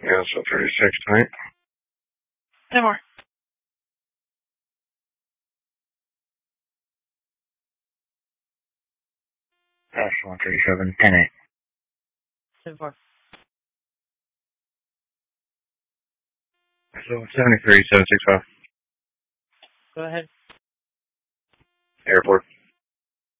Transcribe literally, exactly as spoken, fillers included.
Yeah, so thirty-six tonight. No more. Dash one thirty-seven, ten eight. Seven four. So seventy-three, seven six five. Go ahead. Airport.